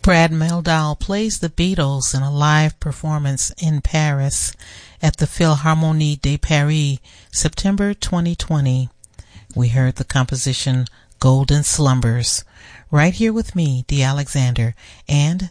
Brad Mehldau plays the Beatles in a live performance in Paris at the Philharmonie de Paris, September 2020. We heard the composition Golden Slumbers. Right here with me, Dee Alexander, and